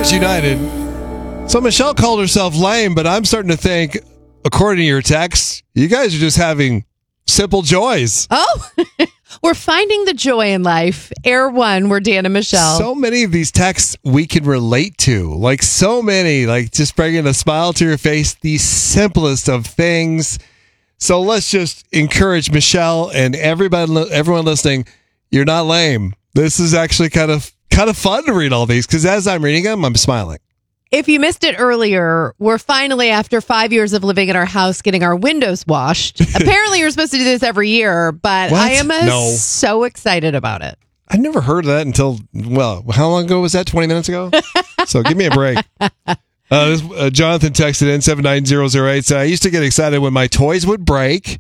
Stars United. So Michelle called herself lame, but I'm starting to think, according to your text, you guys are just having simple joys. Oh, we're finding the joy in life. Air One, we're Dan and Michelle. So many of these texts we can relate to. Like so many, like just bringing a smile to your face, the simplest of things. So let's just encourage Michelle and everyone listening, you're not lame. This is actually kind of fun to read all these because as I'm reading them, I'm smiling. If you missed it earlier, we're finally, after 5 years of living in our house, getting our windows washed. Apparently, you're supposed to do this every year, but What? I am No. so excited about it. I never heard of that until, well, how long ago was that? 20 minutes ago? So give me a break. Jonathan texted in 79008. Said, I used to get excited when my toys would break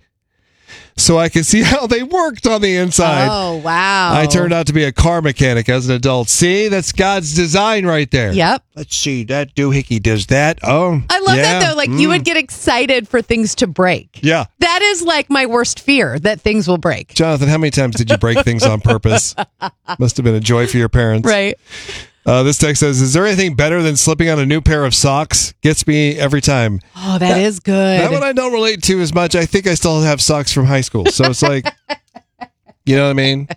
so I could see how they worked on the inside. Oh, wow. I turned out to be a car mechanic as an adult. See, that's God's design right there. Yep. Let's see, that doohickey does that. Oh, I love yeah. that, though. Like, you would get excited for things to break. Yeah. That is like my worst fear, that things will break. Jonathan, how many times did you break things on purpose? Must have been a joy for your parents. Right. This text says, is there anything better than slipping on a new pair of socks? Gets me every time. Oh, that is good. That one I don't relate to as much. I think I still have socks from high school. So it's like, you know what I mean?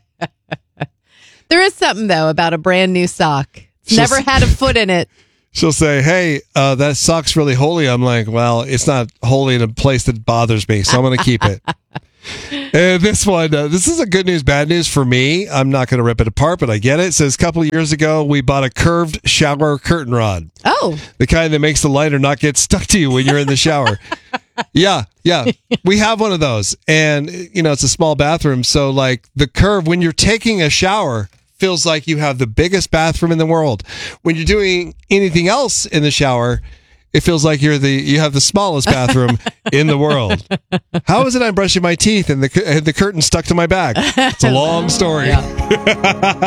There is something, though, about a brand new sock. It's never had a foot in it. She'll say, hey, that sock's really holy. I'm like, well, it's not holy in a place that bothers me, so I'm going to keep it. And this one, this is a good news, bad news for me. I'm not going to rip it apart, but I get it. It says a couple of years ago, we bought a curved shower curtain rod. Oh. The kind that makes the lighter not get stuck to you when you're in the shower. Yeah. We have one of those. And, you know, it's a small bathroom. So, like, the curve, when you're taking a shower, feels like you have the biggest bathroom in the world. When you're doing anything else in the shower, it feels like you have the smallest bathroom in the world. How is it I'm brushing my teeth and the curtain stuck to my back? It's a long story. Yeah.